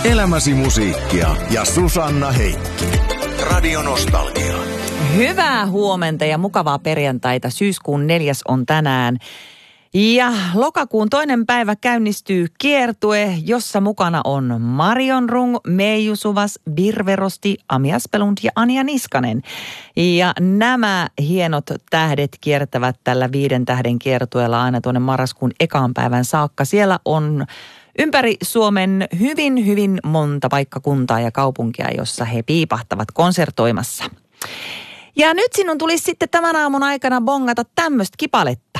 Elämäsi musiikkia ja Susanna Heikki. Radio Nostalgia. Hyvää huomenta ja mukavaa perjantaita. Syyskuun 4. on tänään. Ja lokakuun 2. päivä käynnistyy kiertue, jossa mukana on Marion Rung, Meiju Suvas, Virve Rosti, Ami Aspelund ja Anja Niskanen. Ja nämä hienot tähdet kiertävät tällä 5 tähden kiertueella aina tuonne marraskuun 1. päivän saakka. Siellä on ympäri Suomen hyvin monta paikkakuntaa ja kaupunkia, jossa he piipahtavat konsertoimassa. Ja nyt sinun tulisi sitten tämän aamun aikana bongata tämmöistä kipaletta.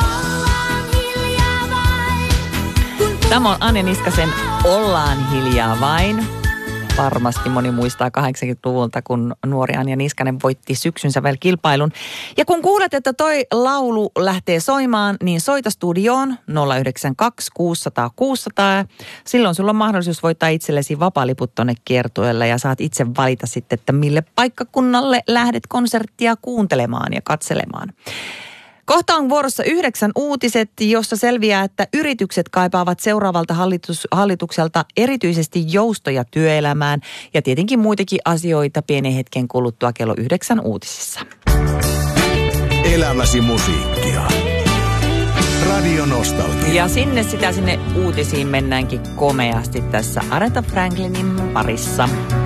Tämä on Anja Niskasen Ollaan hiljaa vain. Varmasti moni muistaa 80-luvulta, kun nuori Anja Niskanen voitti syksyn sävelkilpailun. Ja kun kuulet, että toi laulu lähtee soimaan, niin soita studioon 092 600 600. Silloin sulla on mahdollisuus voittaa itsellesi vapaaliput tonne kiertueelle ja saat itse valita sitten, että mille paikkakunnalle lähdet konserttia kuuntelemaan ja katselemaan. Kohta on vuorossa 9 uutiset, jossa selviää, että yritykset kaipaavat seuraavalta hallitukselta erityisesti joustoja työelämään ja tietenkin muitakin asioita pienen hetken kuluttua kello 9 uutisissa. Elämäsi musiikkia. Radio Nostalgia. Ja sinne uutisiin mennäänkin komeasti tässä Aretha Franklinin parissa.